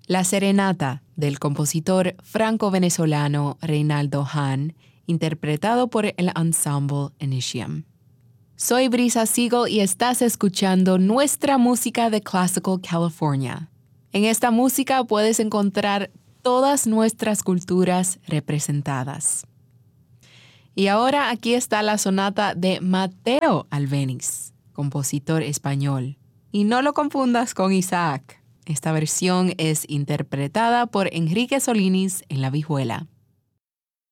La Serenata, del compositor franco-venezolano Reinaldo Hahn, interpretado por el ensemble Initium. Soy Brisa Siegel y estás escuchando nuestra música de Classical California. En esta música puedes encontrar todas nuestras culturas representadas. Y ahora aquí está la sonata de Matteo Albéniz, compositor español. Y no lo confundas con Isaac. Esta versión es interpretada por Enrique Solinis en la vihuela.